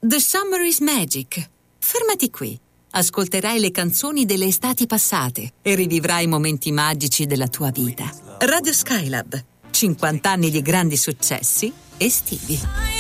The Summer is Magic. Fermati qui. Ascolterai le canzoni delle estati passate e rivivrai momenti magici della tua vita. Radio Skylab. 50 anni di grandi successi estivi.